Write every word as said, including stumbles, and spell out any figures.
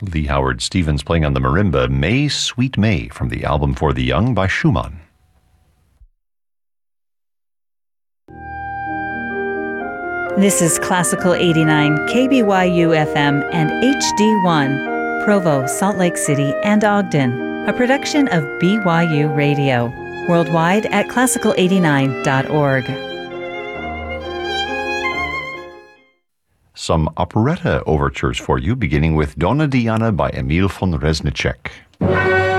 Lee Howard Stevens playing on the marimba, May, Sweet May, from the album For the Young by Schumann. This is Classical eighty-nine, K B Y U F M and H D one, Provo, Salt Lake City, and Ogden, a production of B Y U Radio, worldwide at classical eighty-nine dot org. Some operetta overtures for you, beginning with Donna Diana by Emil von Reznicek.